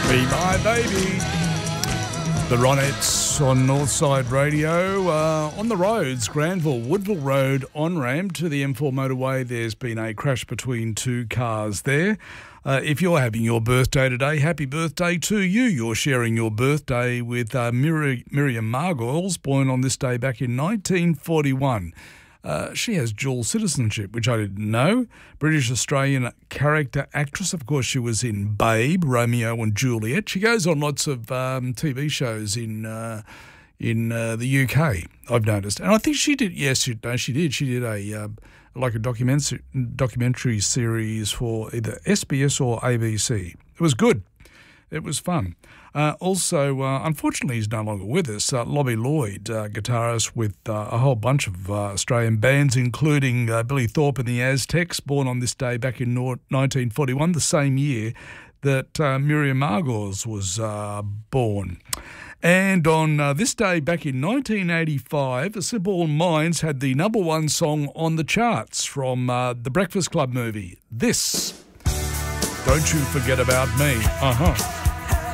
Be My Baby. The Ronettes on Northside Radio. On the roads, Granville, Woodville Road on-ramp to the M4 motorway. There's been a crash between two cars there. If you're having your birthday today, happy birthday to you. You're sharing your birthday with Miriam Margolyes, born on this day back in 1941. She has dual citizenship, which I didn't know. British-Australian character actress. Of course, she was in Babe, Romeo and Juliet. She goes on lots of TV shows in the UK, I've noticed. And I think she did, she did. She did a documentary series for either SBS or ABC. It was good. It was fun. Unfortunately, he's no longer with us. Lobby Lloyd, guitarist with a whole bunch of Australian bands, including Billy Thorpe and the Aztecs, born on this day back in 1941, the same year that Miriam Margolyes was born. And on this day back in 1985, the Simple Minds had the number one song on the charts from the Breakfast Club movie, This. Don't You Forget About Me.